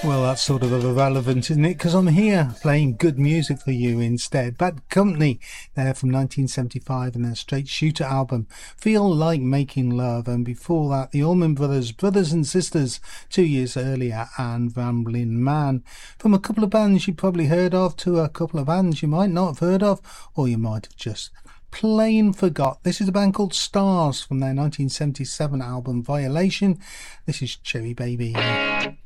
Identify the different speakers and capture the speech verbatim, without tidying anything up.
Speaker 1: Well, that's sort of irrelevant, isn't it? Because I'm here playing good music for you instead. Bad Company, there from nineteen seventy-five and their Straight Shooter album, Feel Like Making Love. And before that, the Allman Brothers, Brothers and Sisters, two years earlier, and Ramblin' Man. From a couple of bands you probably heard of to a couple of bands you might not have heard of, or you might have just plain forgot. This is a band called Stars from their nineteen seventy-seven album Violation. This is Cherry Baby.